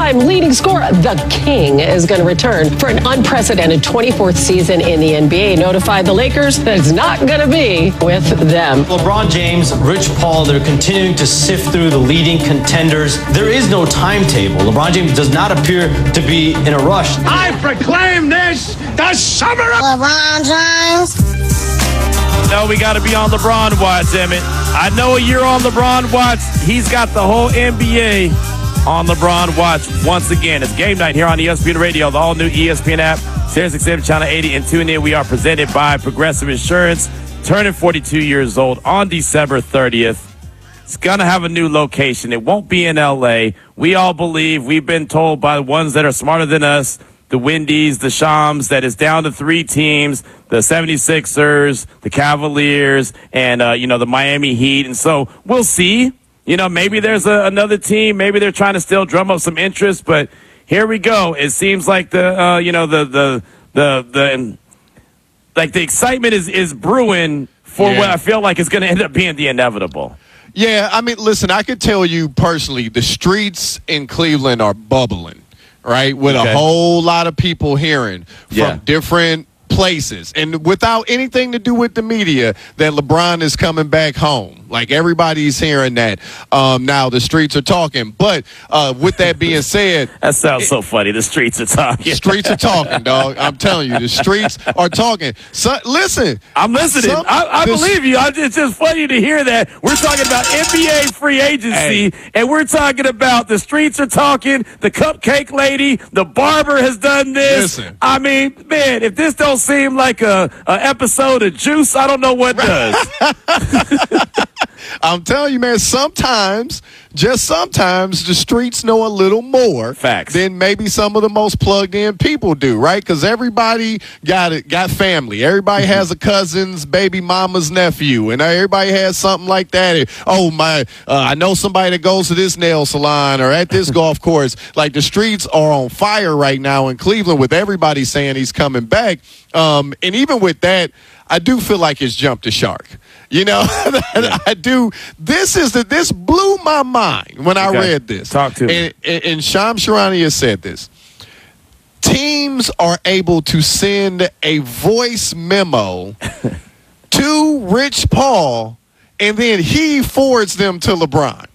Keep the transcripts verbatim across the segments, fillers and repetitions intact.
all-time leading scorer, the King, is going to return for an unprecedented twenty-fourth season in the N B A. Notified the Lakers that it's not going to be with them. LeBron James, Rich Paul, they're continuing to sift through the leading contenders. There is no timetable. LeBron James does not appear to be in a rush. I proclaim this the summer of LeBron James. No, we got to be on LeBron watch, Emmett. I know you're on LeBron watch. He's got the whole N B A on LeBron watch once again. It's game night here on E S P N Radio, the all-new E S P N app, SiriusXM Channel eighty, and tune in. We are presented by Progressive Insurance, turning forty-two years old on December thirtieth. It's going to have a new location. It won't be in L A. We all believe, we've been told by the ones that are smarter than us, the Windies, the Shams, that it's down to three teams, the seventy-sixers, the Cavaliers, and, uh, you know, the Miami Heat. And so we'll see. You know, maybe there's a, another team. Maybe they're trying to still drum up some interest. But here we go. It seems like the, uh, you know, the, the, the, the, like the excitement is, is brewing for yeah. what I feel like is going to end up being the inevitable. Yeah, I mean, listen, I could tell you personally, the streets in Cleveland are bubbling, right, with okay. a whole lot of people hearing from yeah. different places, and without anything to do with the media, that LeBron is coming back home. Like, everybody's hearing that. Um, now the streets are talking. But uh, with that being said, that sounds it, so funny. The streets are talking. Streets are talking, dog. I'm telling you, the streets are talking. So, listen, I'm listening. Some, I, I this, believe you. I, it's just funny to hear that. We're talking about N B A free agency, hey. and we're talking about the streets are talking. The cupcake lady, the barber has done this. Listen. I mean, man, if this don't seem like a, a episode of Juice, I don't know what does. I'm telling you, man, sometimes, just sometimes, the streets know a little more Facts. than maybe some of the most plugged-in people do, right? Because everybody got it, got family. Everybody has a cousin's baby mama's nephew, and everybody has something like that. Oh, my, uh, I know somebody that goes to this nail salon or at this golf course. Like, the streets are on fire right now in Cleveland with everybody saying he's coming back. Um, and even with that, I do feel like it's jumped the shark. You know, yeah. I do. This is the, this blew my mind when I okay. read this. Talk to and, me. And, and Shams Charania has said this. Teams are able to send a voice memo to Rich Paul, and then he forwards them to LeBron.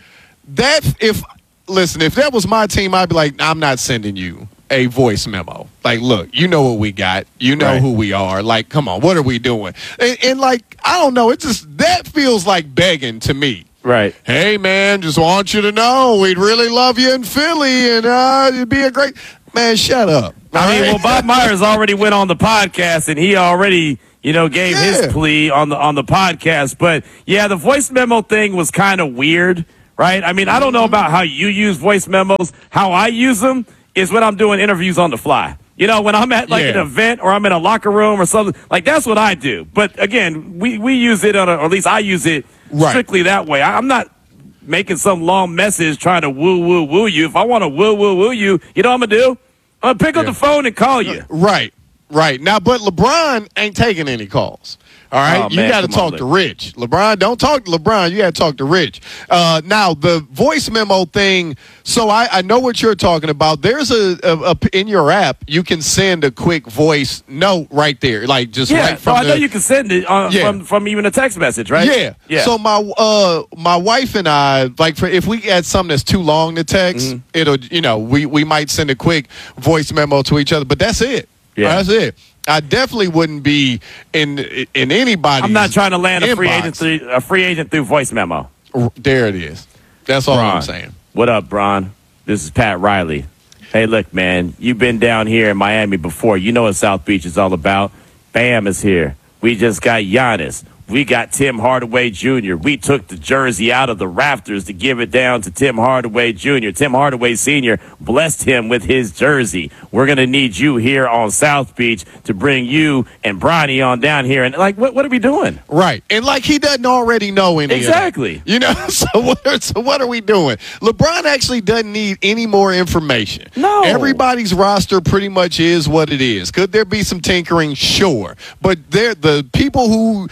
That, if, listen, if that was my team, I'd be like, I'm not sending you a voice memo. Like, look, you know what we got. You know right. who we are. Like, come on, what are we doing? And, and, like, I don't know. It just, that feels like begging to me. Right. Hey, man, just want you to know we'd really love you in Philly, and uh, it'd be a great, man, shut up. I mean, well, Bob Myers already went on the podcast, and he already, you know, gave yeah. his plea on the on the podcast. But, yeah, the voice memo thing was kind of weird, right? I mean, I don't know about how you use voice memos. How I use them is when I'm doing interviews on the fly. You know, when I'm at, like, yeah. an event or I'm in a locker room or something. Like, that's what I do. But, again, we, we use it, on a, or at least I use it right. strictly that way. I, I'm not making some long message trying to woo, woo, woo you. If I want to woo, woo, woo you, you know what I'm going to do? I'm going to pick yeah. up the phone and call you. Right, right. Now, but LeBron ain't taking any calls. All right, oh, you got to talk on, to Rich. LeBron, don't talk to LeBron. You got to talk to Rich. Uh, now, the voice memo thing, so I, I know what you're talking about. There's a, a, a in your app, you can send a quick voice note right there, like just yeah, right from so I the, know you can send it uh, yeah. from, from even a text message, right? Yeah. yeah. So my uh my wife and I, like, for if we had something that's too long to text, mm-hmm. it'll, you know, we, we might send a quick voice memo to each other, but that's it. Yeah. That's it. I definitely wouldn't be in in anybody's I'm not trying to land a free inbox. agent through, a free agent through voice memo. There it is. That's all Bron. I'm saying. What up, Bron? This is Pat Riley. Hey, look, man, you've been down here in Miami before. You know what South Beach is all about. Bam is here. We just got Giannis. We got Tim Hardaway Junior We took the jersey out of the rafters to give it down to Tim Hardaway Junior Tim Hardaway Senior blessed him with his jersey. We're going to need you here on South Beach to bring you and Bronny on down here. And, like, what, what are we doing? Right. And, like, he doesn't already know any Exactly. of that. You know, so what, are, so what are we doing? LeBron actually doesn't need any more information. No. Everybody's roster pretty much is what it is. Could there be some tinkering? Sure. But they're, the people who LeBron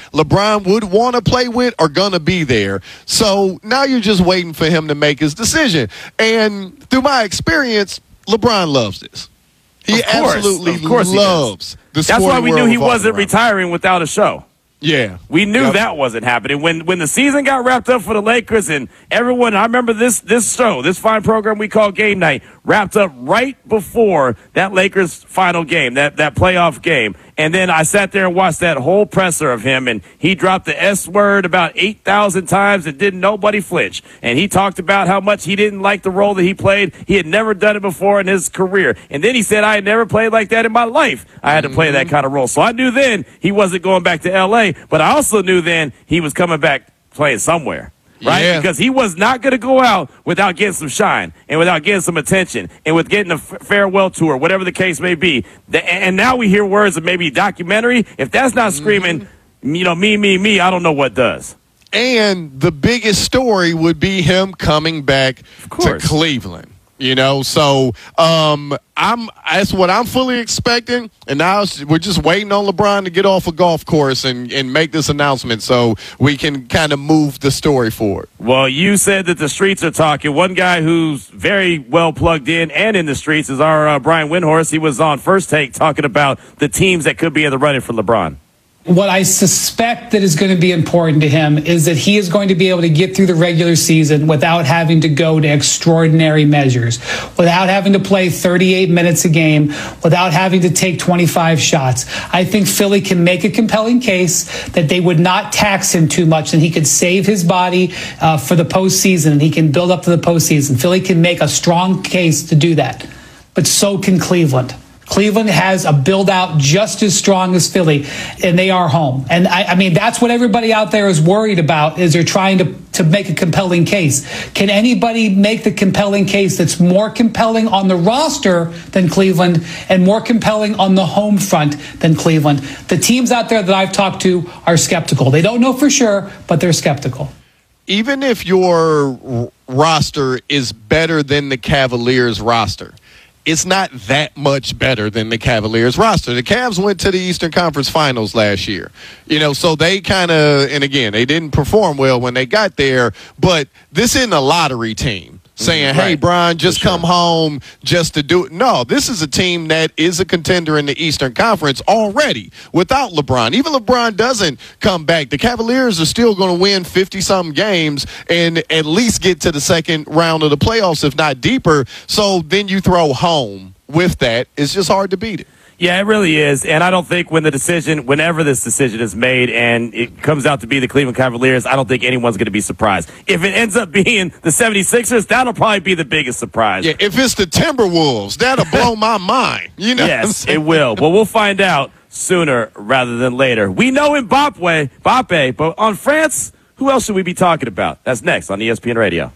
LeBron would want to play with are going to be there. So now you're just waiting for him to make his decision. And through my experience, LeBron loves this. He Of course. absolutely Of course he loves the That's why sporting we world knew he revolving wasn't around. retiring without a show. Yeah. We knew Yep. that wasn't happening. When when the season got wrapped up for the Lakers and everyone, I remember this this show, this fine program we call Game Night, wrapped up right before that Lakers final game, that, that playoff game. And then I sat there and watched that whole presser of him, and he dropped the S word about eight thousand times and didn't nobody flinch. And he talked about how much he didn't like the role that he played. He had never done it before in his career. And then he said, I had never played like that in my life. I had to play that kind of role. So I knew then he wasn't going back to L A, but I also knew then he was coming back playing somewhere. Right? Yeah. Because he was not going to go out without getting some shine and without getting some attention and with getting a f- farewell tour, whatever the case may be. The, and now we hear words of maybe documentary. If that's not screaming, mm-hmm. you know, me, me, me, I don't know what does. And the biggest story would be him coming back to course. Cleveland. You know, so um, I'm that's what I'm fully expecting. And now we're just waiting on LeBron to get off a golf course and, and make this announcement so we can kind of move the story forward. Well, you said that the streets are talking. One guy who's very well plugged in and in the streets is our uh, Brian Windhorst. He was on First Take talking about the teams that could be in the running for LeBron. What I suspect that is going to be important to him is that he is going to be able to get through the regular season without having to go to extraordinary measures, without having to play thirty-eight minutes a game, without having to take twenty-five shots. I think Philly can make a compelling case that they would not tax him too much, and he could save his body uh, for the postseason, and he can build up to the postseason. Philly can make a strong case to do that, but so can Cleveland. Cleveland has a build-out just as strong as Philly, and they are home. And, I, I mean, that's what everybody out there is worried about, is they're trying to, to make a compelling case. Can anybody make the compelling case that's more compelling on the roster than Cleveland and more compelling on the home front than Cleveland? The teams out there that I've talked to are skeptical. They don't know for sure, but they're skeptical. Even if your r- roster is better than the Cavaliers roster, it's not that much better than the Cavaliers roster. The Cavs went to the Eastern Conference Finals last year. You know, so they kind of, and again, they didn't perform well when they got there, but this isn't a lottery team saying, Mm-hmm. hey, Right. Brian, just For sure. come home just to do it. No, this is a team that is a contender in the Eastern Conference already without LeBron. Even LeBron doesn't come back. The Cavaliers are still going to win fifty-something games and at least get to the second round of the playoffs, if not deeper. So then you throw home with that. It's just hard to beat it. Yeah, it really is. And I don't think when the decision, whenever this decision is made and it comes out to be the Cleveland Cavaliers, I don't think anyone's going to be surprised. If it ends up being the seventy-sixers, that'll probably be the biggest surprise. Yeah, if it's the Timberwolves, that'll blow my mind. You know what I'm Yes, saying? it will. Well, we'll find out sooner rather than later. We know Mbappe, Mbappe, but on France, who else should we be talking about? That's next on E S P N Radio.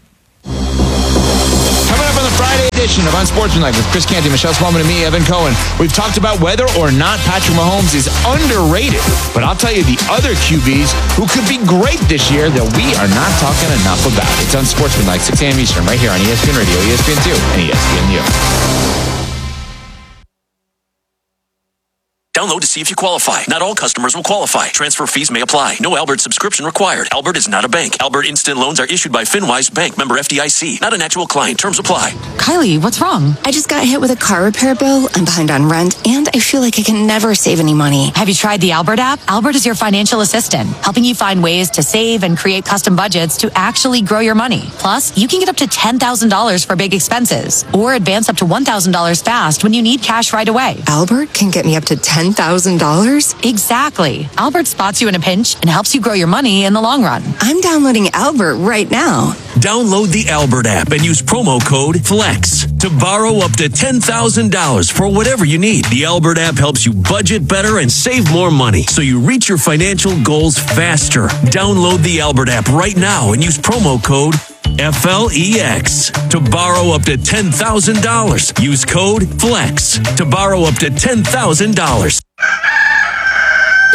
Coming up on the Friday edition of Unsportsmanlike with Chris Canty, Michelle Spellman, and me, Evan Cohen, we've talked about whether or not Patrick Mahomes is underrated. But I'll tell you the other Q Bs who could be great this year that we are not talking enough about. It's Unsportsmanlike, six a.m. Eastern, right here on E S P N Radio, E S P N two, and E S P N U. Download to see if you qualify. Not all customers will qualify. Transfer fees may apply. No Albert subscription required. Albert is not a bank. Albert Instant Loans are issued by FinWise Bank, member F D I C. Not an actual client. Terms apply. Kylie, what's wrong? I just got hit with a car repair bill. I'm behind on rent, and I feel like I can never save any money. Have you tried the Albert app? Albert is your financial assistant, helping you find ways to save and create custom budgets to actually grow your money. Plus, you can get up to ten thousand dollars for big expenses or advance up to one thousand dollars fast when you need cash right away. Albert can get me up to ten thousand dollars? Exactly. Albert spots you in a pinch and helps you grow your money in the long run. I'm downloading Albert right now. Download the Albert app and use promo code FLEX to borrow up to ten thousand dollars for whatever you need. The Albert app helps you budget better and save more money so you reach your financial goals faster. Download the Albert app right now and use promo code F L E X to borrow up to ten thousand dollars. Use code FLEX to borrow up to ten thousand dollars. They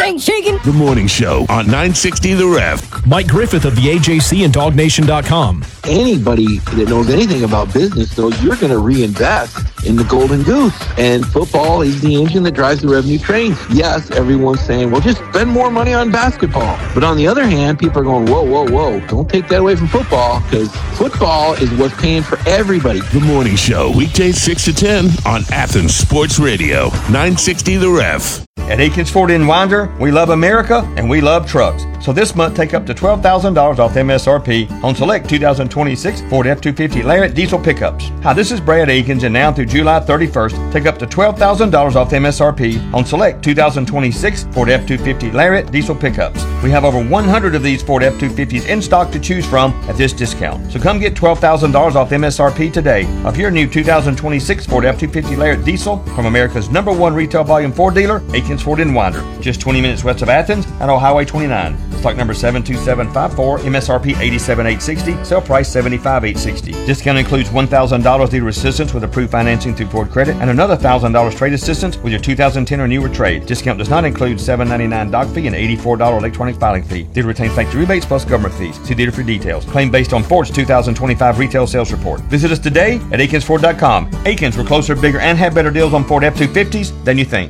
ain't shaking. The Morning Show on nine sixty The Ref. Mike Griffith of the A J C and dog nation dot com. Anybody that knows anything about business knows you're going to reinvest in the golden goose. And football is the engine that drives the revenue train. Yes, everyone's saying, well, just spend more money on basketball. But on the other hand, people are going, whoa, whoa, whoa, don't take that away from football, because football is what's paying for everybody. The Morning Show, weekdays six to ten on Athens Sports Radio, nine sixty The Ref. At Akins Ford in Winder, we love America and we love trucks. So this month, take up to twelve thousand dollars off M S R P on select two thousand twenty-six Ford F two fifty Lariat diesel pickups. Hi, this is Brad Akins, and now through July thirty-first, take up to twelve thousand dollars off M S R P on select two thousand twenty-six Ford F two fifty Lariat diesel pickups. We have over one hundred of these Ford F two fifties in stock to choose from at this discount. So come get twelve thousand dollars off M S R P today of your new two thousand twenty-six Ford F two fifty Lariat diesel from America's number one retail volume Ford dealer, Akins Ford in Winder, just twenty minutes west of Athens and on Highway twenty-nine. Stock number seven two seven five four, M S R P eighty-seven thousand eight hundred sixty dollars, sale price seventy-five thousand eight hundred sixty dollars. Discount includes one thousand dollars dealer assistance with approved financing through Ford Credit and another one thousand dollars trade assistance with your two thousand ten or newer trade. Discount does not include seven dollars and ninety-nine cents doc fee and eighty-four dollars electronic filing fee. Dealer retains factory rebates plus government fees. See dealer for details. Claim based on Ford's two thousand twenty-five retail sales report. Visit us today at Akins Ford dot com. Akins, we're closer, bigger, and have better deals on Ford F two fifties than you think.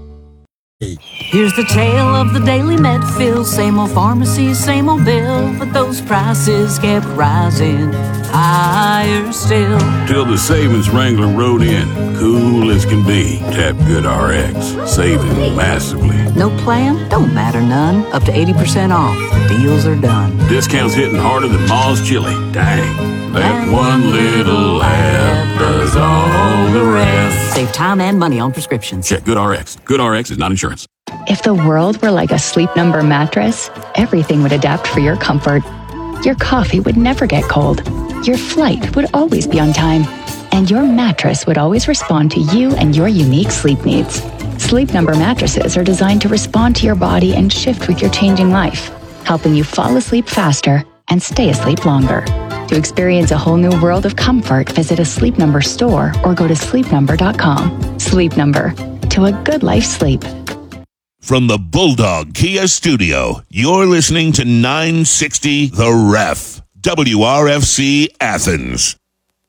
Here's the tale of the daily Medfield. Same old pharmacy, same old bill, but those prices kept rising higher still. Till the savings Wrangler rode in, cool as can be. Tap Good R X, saving massively. No plan? Don't matter none. Up to eighty percent off. The deals are done. Discounts hitting harder than Ma's chili. Dang. That one little app does all the rest. Save time and money on prescriptions. Check Good R X. Good R X is not insurance. If the world were like a Sleep Number mattress, everything would adapt for your comfort. Your coffee would never get cold. Your flight would always be on time. And your mattress would always respond to you and your unique sleep needs. Sleep Number mattresses are designed to respond to your body and shift with your changing life, helping you fall asleep faster and stay asleep longer. To experience a whole new world of comfort, visit a Sleep Number store or go to sleep number dot com. Sleep Number. To a good life sleep. From the Bulldog Kia Studio, you're listening to nine sixty The Ref, W R F C Athens.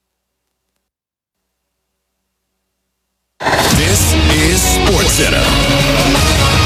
This is SportsCenter.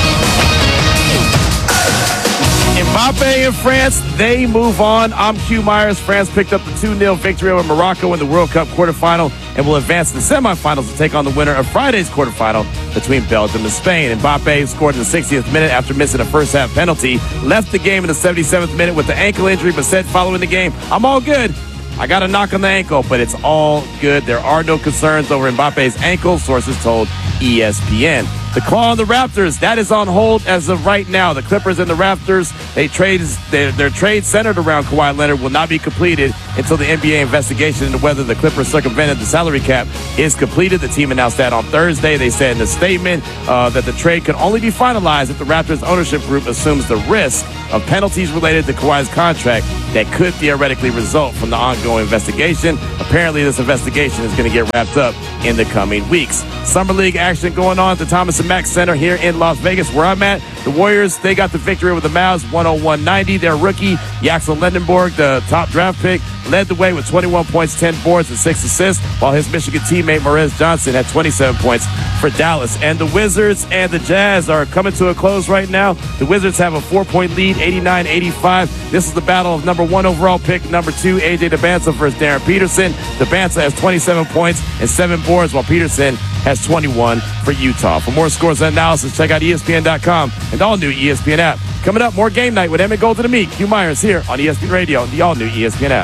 Mbappe and France, they move on. I'm Hugh Myers. France picked up the two nil victory over Morocco in the World Cup quarterfinal and will advance to the semifinals to take on the winner of Friday's quarterfinal between Belgium and Spain. Mbappe scored in the sixtieth minute after missing a first-half penalty, left the game in the seventy-seventh minute with the ankle injury, but said following the game, I'm all good. I got a knock on the ankle, but it's all good. There are no concerns over Mbappe's ankle, sources told E S P N. The claw on the Raptors, that is on hold as of right now. The Clippers and the Raptors, they trade, their, their trade centered around Kawhi Leonard will not be completed until the N B A investigation into whether the Clippers circumvented the salary cap is completed. The team announced that on Thursday. They said in a statement uh, that the trade can only be finalized if the Raptors ownership group assumes the risk of penalties related to Kawhi's contract that could theoretically result from the ongoing investigation. Apparently, this investigation is going to get wrapped up in the coming weeks. Summer League action going on at the Thomas and Mack Center here in Las Vegas, where I'm at. The Warriors, they got the victory over the Mavs, one oh one ninety. Their rookie, Jackson Lendenborg, the top draft pick, led the way with twenty-one points, ten boards, and six assists, while his Michigan teammate, Morez Johnson, had twenty-seven points for Dallas. And the Wizards and the Jazz are coming to a close right now. The Wizards have a four-point lead, eighty-nine eighty-five. This is the battle of number one overall pick, number two, A J DeBanza versus Darren Peterson. DeBanza has twenty-seven points and seven boards, while Peterson has twenty-one for Utah. For more scores and analysis, check out E S P N dot com and the all-new E S P N app. Coming up, more game night with Emmett Golden and me, Hugh Myers, here on E S P N Radio and the all-new E S P N app.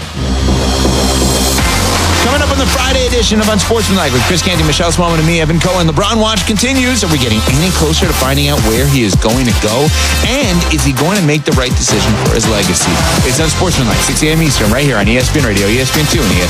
Coming up on the Friday edition of Unsportsmanlike with Chris Canty, Michelle Smallman, and me, Evan Cohen. LeBron watch continues. Are we getting any closer to finding out where he is going to go? And is he going to make the right decision for his legacy? It's Unsportsmanlike, six a.m. Eastern, right here on E S P N Radio, E S P N two, and E S P N